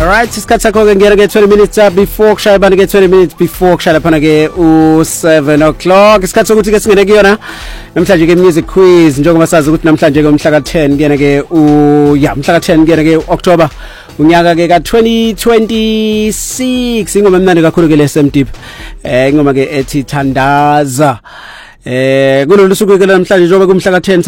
Alright, isikhathi sakho ke ngiyena ke 20 minutes before kushaya bani ke 20 minutes before kushaya phana ke u7 o'clock. Isikhathi sokuthi ke singene kuyona namhlanje ke music quiz njengoba sazi ukuthi namhlanje ke umhla ka10 kuyena ke umhla ka10 kuyena ke October unyaka ke ka2026. Ingoma emnandi kakhulu ke leSam Deep. Ingoma ke ethi Thandaza. Kulolu suku ke namhlanje njengoba kumhla ka10